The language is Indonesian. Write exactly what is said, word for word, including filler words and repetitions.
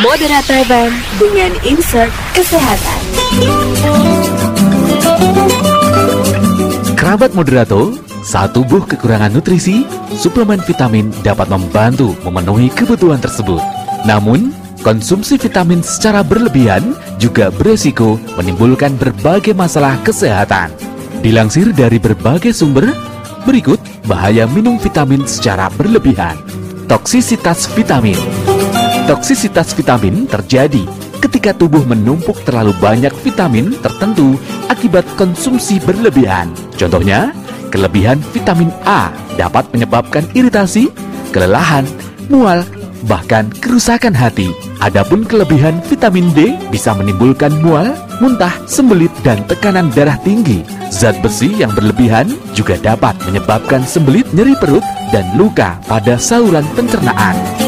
Moderator Band dengan insert kesehatan. Kerabat Moderato, saat tubuh kekurangan nutrisi, suplemen vitamin dapat membantu memenuhi kebutuhan tersebut. Namun, konsumsi vitamin secara berlebihan juga beresiko menimbulkan berbagai masalah kesehatan. Dilansir dari berbagai sumber, berikut bahaya minum vitamin secara berlebihan. Toksisitas vitamin. Toksisitas vitamin terjadi ketika tubuh menumpuk terlalu banyak vitamin tertentu akibat konsumsi berlebihan. Contohnya, kelebihan vitamin A dapat menyebabkan iritasi, kelelahan, mual, bahkan kerusakan hati. Adapun kelebihan vitamin D bisa menimbulkan mual, muntah, sembelit, dan tekanan darah tinggi. Zat besi yang berlebihan juga dapat menyebabkan sembelit, nyeri perut, dan luka pada saluran pencernaan.